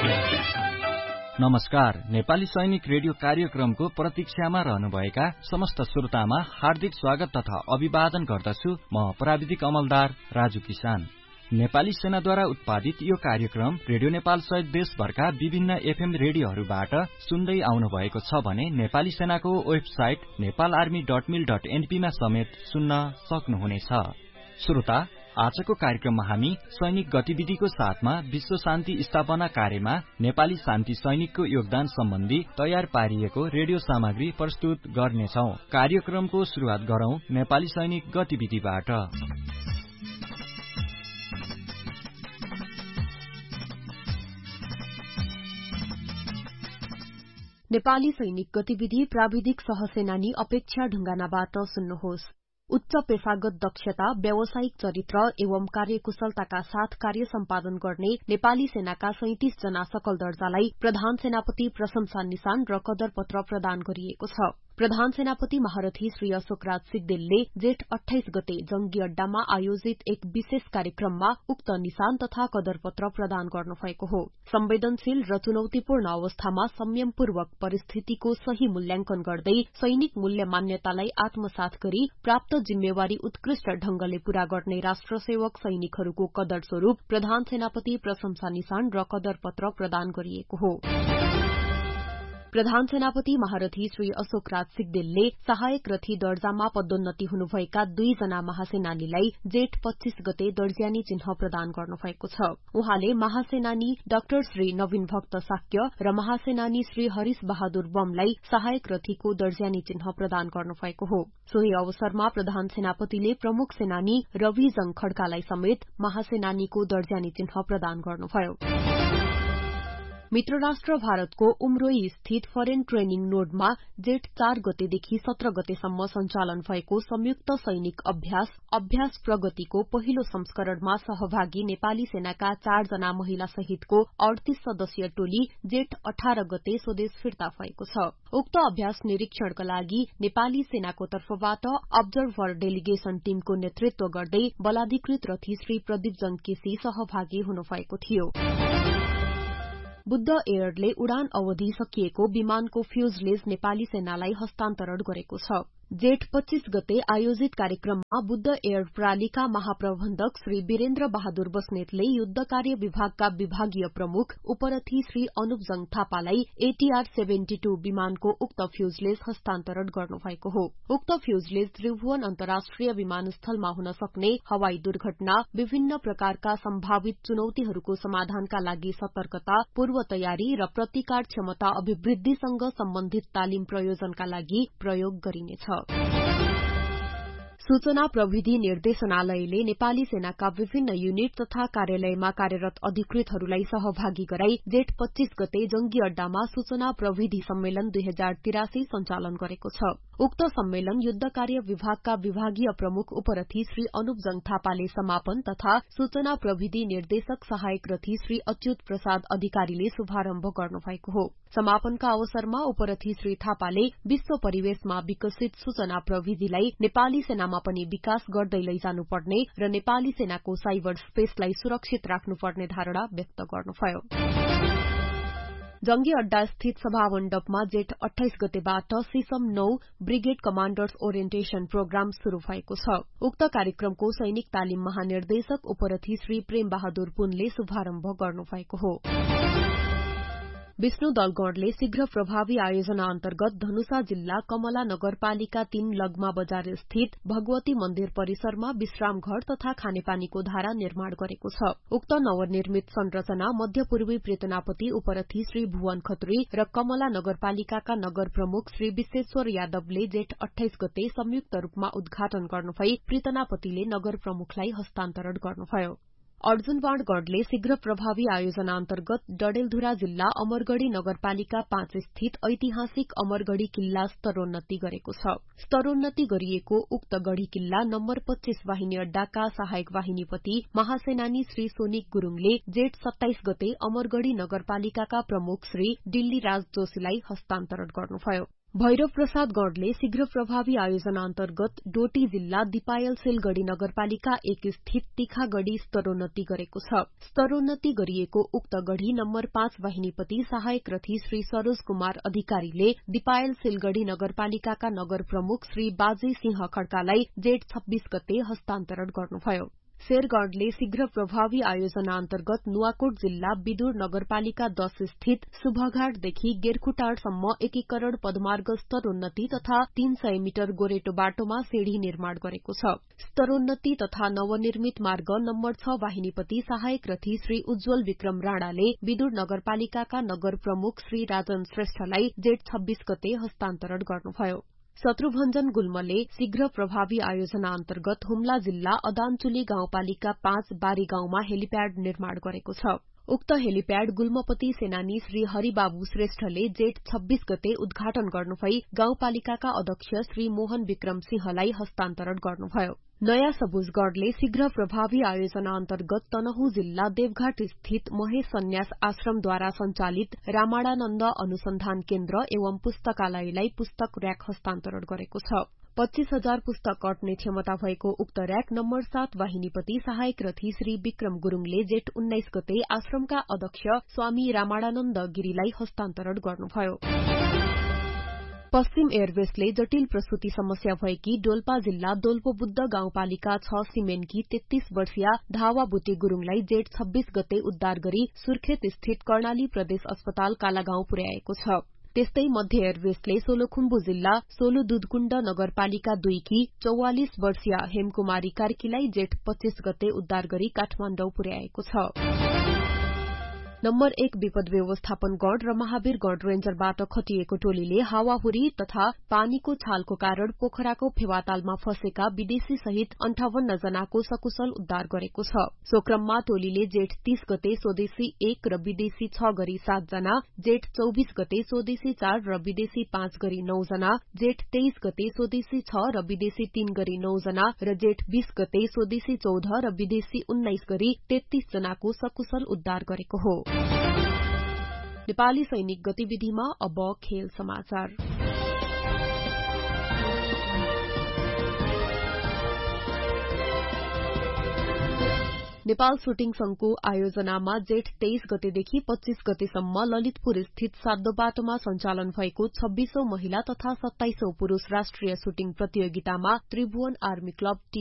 नमस्कार। नेपाली सैनिक रेडियो कार्यक्रमको प्रतीक्षामा रहनुभएका समस्त श्रोतामा हार्दिक स्वागत तथा अभिवादन गर्दछु। म प्राविधिक अमलदार राजु किसान। नेपाली सेनाद्वारा उत्पादित यो कार्यक्रम रेडियो नेपाल सहित देशभरका विभिन्न एफएम रेडियोहरूबाट सुन्दै आउनु भएको छ भने नेपाली सेनाको वेबसाइट नेपालआर्मी.mil.np मा समेत सुन्न सक्नुहुनेछ। श्रोता, आजको कार्यक्रममा हामी सैनिक गतिविधिको साथमा विश्व शान्ति स्थापना कार्यमा नेपाली शान्ति सैनिकको योगदान सम्बन्धी तयार पारिएको रेडियो सामग्री प्रस्तुत गर्नेछौ। कार्यक्रमको शुरूआत गरौं नेपाली सैनिक गतिविधिबाट। नेपाली सैनिक गतिविधि प्राविधिक सहसेनानी अपेक्षा ढुङ्गानाबाट सुन्नुहोस्। उच्च पेशागत दक्षता, व्यावसायिक चरित्र एवं कार्यकुशलताका साथ कार्य सम्पादन गर्ने नेपाली सेनाका 37 जना सकल दर्जालाई प्रधान सेनापति प्रशंसा निशान र कदर पत्र प्रदान गरिएको छ। प्रधान सेनापति महारथी श्री अशोकराज सिग्देलले जेठ 28 गते जंगी अड्डामा आयोजित एक विशेष कार्यक्रममा उक्त निशान तथा कदर पत्र प्रदान गर्नुभएको हो। संवेदनशील र चुनौतीपूर्ण अवस्थामा संयमपूर्वक परिस्थितिको सही मूल्याङ्कन गर्दै सैनिक मूल्य मान्यतालाई आत्मसात गरी प्राप्त जिम्मेवारी उत्कृष्ट ढंगले पूरा गर्ने राष्ट्रसेवक सैनिकहरूको कदर स्वरूप प्रधान सेनापति प्रशंसा निशान र कदर पत्र प्रदान गरिएको हो। प्रधान सेनापति महारथी श्री अशोकराज सिग्देलले सहायक रथी दर्जामा पदोन्नति हुनुभएका 2 जना महासेनानीलाई जेठ 25 गते दर्जियानी चिन्ह प्रदान गर्नुभएको छ। उहाँले महासेनानी डाक्टर श्री नवीन भक्त साक्य र महासेनानी श्री हरिश बहादुर बमलाई सहायक रथीको दर्जियानी चिन्ह प्रदान गर्नुभएको हो। सोही अवसरमा प्रधान सेनापतिले प्रमुख सेनानी रवि जङ खड्कालाई समेत महासेनानीको दर्जियानी चिन्ह प्रदान गर्नुभयो। मित्र राष्ट्र भारतको उमरोई स्थित फरेन ट्रेनिङ नोडमा जेठ 4 गतेदेखि 17 गतेसम्म सञ्चालन भएको संयुक्त सैनिक अभ्यास प्रगतिको पहिलो संस्करणमा सहभागी नेपाली सेनाका 4 जना महिला सहितको 38 सदस्यीय टोली जेठ 18 गते स्वदेश फिर्ता भएको छ। उक्त अभ्यास निरीक्षणका लागि नेपाली सेनाको तर्फबाट अब्जर्भर डेलिगेशन टीमको नेतृत्व गर्दै बलाधिकृत रथी श्री प्रदीप जङ केसी सहभागी हुनुभएको थियो। बुद्ध एयरले उडान अवधि सकिएको विमानको फ्यूजलेज नेपाली सेनालाई हस्तान्तरण गरेको छ। जेठ 25 गते आयोजित कार्यक्रममा बुद्ध एयर प्रणालीका महाप्रबन्धक श्री वीरेन्द्र बहादुर बस्नेतले युद्ध कार्य विभागका विभागीय प्रमुख उपरथी श्री अनुप जङ थापालाई ATR 72 विमानको उक्त फ्यूजलेज हस्तान्तरण गर्नुभएको हो। उक्त फ्यूजलेज त्रिभुवन अन्तर्राष्ट्रिय विमानस्थलमा हुन सक्ने हवाई दुर्घटना, विभिन्न प्रकारका सम्भावित चुनौतीहरूको समाधानका लागि सतर्कता, पूर्व तयारी र प्रतिकार क्षमता अभिवृद्धिसँग सम्बन्धित तालिम प्रयोजनका लागि प्रयोग गरिनेछ। सूचना प्रविधि निर्देशनालयले नेपाली सेनाका विभिन्न युनिट तथा कार्यालयमा कार्यरत अधिकृतहरूलाई सहभागी गराई जेठ 25 गते जंगी अड्डामा सूचना प्रविधि सम्मेलन 2083 सञ्चालन गरेको छ। उक्त सम्मेलन युद्ध कार्य विभागका विभागीय प्रमुख उपरथी श्री अनुप जङ थापाले समापन तथा सूचना प्रविधि निर्देशक सहायक रथी श्री अच्युत प्रसाद अधिकारीले शुभारम्भ गर्नुभएको हो। समापनका अवसरमा उपरथी श्री थापाले विश्व परिवेशमा विकसित सूचना प्रविधिलाई नेपाली सेनामा पनि विकास गर्दै लैजानुपर्ने र नेपाली सेनाको साइबर स्पेसलाई सुरक्षित राख्नुपर्ने धारणा व्यक्त गर्नुभयो। जंगी अड्डा स्थित सभा मण्डपमा जेठ 28 गतेबाट सिसम 9 ब्रिगेड कमाण्डर्स ओरिएन्टेशन प्रोग्राम शुरू भएको छ। उक्त कार्यक्रमको सैनिक तालिम महानिर्देशक उपरथी श्री प्रेम बहादुर पुनले शुभारम्भ गर्नुभएको हो। विष्णु दलगढ़ले शीघ्र प्रभावी आयोजना अन्तर्गत धनुषा जिल्ला कमला नगरपालिका 3 लगमा बजार स्थित भगवती मन्दिर परिसरमा विश्राम घर तथा खानेपानीको धारा निर्माण गरेको छ। उक्त नवनिर्मित संरचना मध्यपूर्वी प्रेतनापति उपरथी श्री भुवन खत्री र कमला नगरपालिकाका नगर प्रमुख श्री विश्वेश्वर यादवले जेठ 28 गते संयुक्त रूपमा उद्घाटन गर्नुभई प्रेतनापतिले नगर प्रमुखलाई हस्तान्तरण गर्नुभयो। अर्जुनवाण गणले शीघ्र प्रभावी आयोजना अन्तर्गत डडेलधुरा जिल्ला अमरगढ़ी नगरपालिका 5 स्थित ऐतिहासिक अमरगढ़ी किल्ला स्तरोन्नति गरेको छ। स्तरोन्नति गरिएको उक्त गढ़ी किल्ला नम्बर 25 वाहिनी अड्डाका सहायक वाहिनीपति महासेनानी श्री सोनिक गुरूङले जेठ 27 गते अमरगढ़ी नगरपालिकाका प्रमुख श्री डिल्ली राज जोशीलाई हस्तान्तरण गर्नुभयो। भैरव प्रसाद गणले शीघ्र प्रभावी आयोजना अन्तर्गत डोटी जिल्ला दिपायल सिलगढ़ी नगरपालिका 1 स्थित तीखागढ़ी स्तरोन्नति गरेको छ। स्तरोन्नति गरिएको उक्त गढ़ी नम्बर 5 वाहिनीपति सहायक रथी श्री सरोज कुमार अधिकारीले दिपायल सिलगढ़ी नगरपालिकाका नगर प्रमुख श्री बाजे सिंह खड्कालाई जेठ 26 गते हस्तान्तरण गर्नुभयो। शेरगढ़ले शीघ्र प्रभावी आयोजना अन्तर्गत नुवाकोट जिल्ला विदुर नगरपालिका 10 स्थित शुभघाटदेखि गेरखुटाड़सम्म एकीकरण पदमार्ग स्तरोन्नति तथा 300 मिटर गोरेटो बाटोमा सिढ़ी निर्माण गरेको छ। स्तरोन्नति तथा नवनिर्मित मार्ग नम्बर 6 वाहिनीपति सहायक रथी श्री उज्जवल विक्रम राणाले विदुर नगरपालिकाका नगर प्रमुख श्री राजन श्रेष्ठलाई जेठ 26 गते हस्तान्तरण गर्नुभयो। शत्रुभञ्जन गुल्मले शीघ्र प्रभावी आयोजना अन्तर्गत हुम्ला जिल्ला अदानचुली गाउँपालिका 5 बारी गाउँमा हेलिप्याड निर्माण गरेको छ। उक्त हेलिप्याड गुल्मपति सेनानी श्री हरिबाबु श्रेष्ठले जेठ 26 गते उद्घाटन गर्नुभई गाउँपालिकाका अध्यक्ष श्री मोहन विक्रम सिंहलाई हस्तान्तरण गर्नुभयो। नयाँ सबुजगढ़ले शीघ्र प्रभावी आयोजना अन्तर्गत तनहु जिल्ला देवघाट स्थित महेश सन्यास आश्रमद्वारा सञ्चालित रामाणानन्द अनुसन्धान केन्द्र एवं पुस्तकालयलाई पुस्तक र्याक हस्तान्तरण गरेको छ। 25,000 पुस्तक अट्ने क्षमता भएको उक्त र्याक नम्बर 7 वाहिनीपति सहायक रथी श्री विक्रम गुरूङले जेठ 19 गते आश्रमका अध्यक्ष स्वामी रामाणानन्द गिरीलाई हस्तान्तरण गर्नुभयो। पश्चिम एयरवेजले जटिल प्रसूति समस्या भएकी डोल्पा जिल्ला दोल्पोबुद्ध गाउँपालिका 6 सिमेनकी 33 वर्षीय धावा बुटी गुरूङलाई जेठ 26 गते उद्धार गरी सुर्खेत स्थित कर्णाली प्रदेश अस्पताल कालागाउँ पुर्याएको छ। त्यस्तै मध्य एयरवेजले सोलुखुम्बु जिल्ला सोलु दुधकुण्ड नगरपालिका 2 की 44 वर्षीय हेमकुमारी कार्कीलाई जेठ 25 गते उद्धार गरी काठमाण्डौ पुर्याएको छ। नम्बर 1 विपद व्यवस्थापन गण र महावीर गण रेन्जरबाट खटिएको टोलीले हावाहुरी तथा पानीको छालको कारण पोखराको फेवातालमा फँसेका विदेशी सहित 58 जनाको सकुशल उद्धार गरेको छ। सो क्रममा टोलीले जेठ 30 गते स्वदेशी 1 र विदेशी 6 गरी 7 जना, जेठ 24 गते स्वदेशी 4 र विदेशी 5 गरी 9 जना, जेठ 23 गते स्वदेशी 6 र विदेशी 3 गरी 9 जना र जेठ 20 गते स्वदेशी 14 र विदेशी 19 गरी 33 जनाको सकुशल उद्धार गरेको हो। नेपाली सैनिक गतिविधिमा अब खेल समाचार। नेपाल शूटिङ संघको आयोजनामा जेठ 23 गतेदेखि 25 गतेसम्म ललितपुर स्थित साध्दोबाटोमा सञ्चालन भएको 26औं महिला तथा 27औं पुरूष राष्ट्रिय शूटिङ प्रतियोगितामा त्रिभुवन आर्मी क्लब